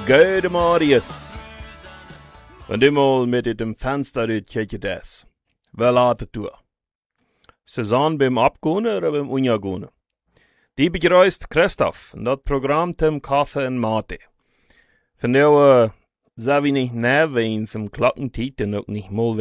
Gute Marius. Wenn du mal mit dem Fenster ut kijkt des, wer latet du? Sezon beim Abgehen oder beim Unjagehen? Die begrüßt Christoph und das Programm zum Kaffee und Mate. Von der, sei wie nicht nervös im Glockentiet und auch nicht mal